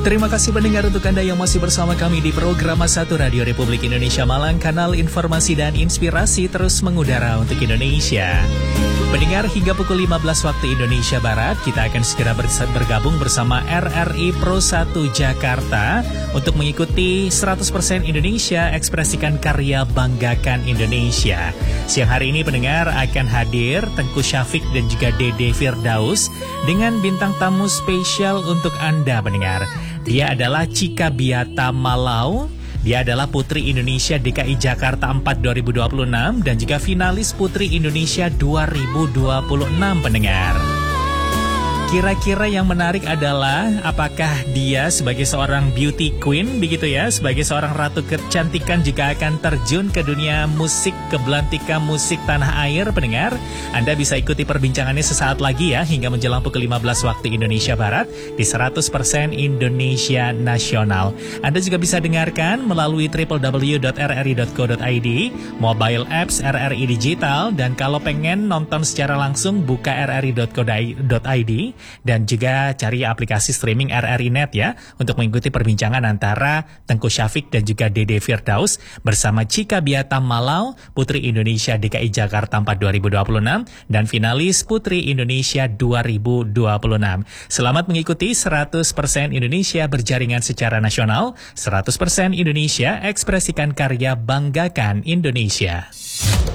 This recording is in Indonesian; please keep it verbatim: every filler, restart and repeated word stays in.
Terima kasih pendengar untuk Anda yang masih bersama kami di program satu Radio Republik Indonesia Malang, kanal informasi dan inspirasi terus mengudara untuk Indonesia. Pendengar, hingga pukul lima belas waktu Indonesia Barat, kita akan segera bergabung bersama R R I Pro satu Jakarta untuk mengikuti seratus persen Indonesia, ekspresikan karya, banggakan Indonesia. Siang hari ini pendengar akan hadir Tengku Syafiq dan juga Dede Firdaus dengan bintang tamu spesial untuk Anda pendengar. Dia adalah Chika Biata Malau. Dia adalah Putri Indonesia D K I Jakarta empat dua ribu dua puluh enam dan juga finalis Putri Indonesia dua ribu dua puluh enam pendengar. Kira-kira yang menarik adalah apakah dia sebagai seorang beauty queen begitu ya, sebagai seorang ratu kecantikan juga akan terjun ke dunia musik, ke belantika musik tanah air pendengar. Anda bisa ikuti perbincangannya sesaat lagi ya, hingga menjelang pukul lima belas waktu Indonesia Barat di seratus persen Indonesia Nasional. Anda juga bisa dengarkan melalui w w w dot r r i dot co dot i d, mobile apps R R I Digital, dan kalau pengen nonton secara langsung buka r r i dot co dot i d dan juga cari aplikasi streaming R R I Net ya untuk mengikuti perbincangan antara Tengku Syafiq dan juga Dede Firdaus bersama Chika Biata Malau, Putri Indonesia D K I Jakarta empat dua ribu dua puluh enam dan finalis Putri Indonesia dua ribu dua puluh enam. Selamat mengikuti seratus persen Indonesia berjaringan secara nasional, seratus persen Indonesia ekspresikan karya, banggakan Indonesia.